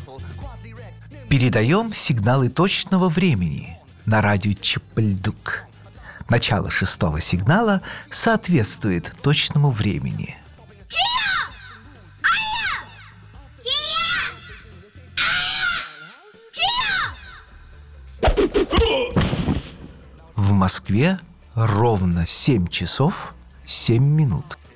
Передаем сигналы точного времени на радио Чапальдук. Начало 6-го сигнала соответствует точному времени. В Москве ровно 7 часов 7 минут.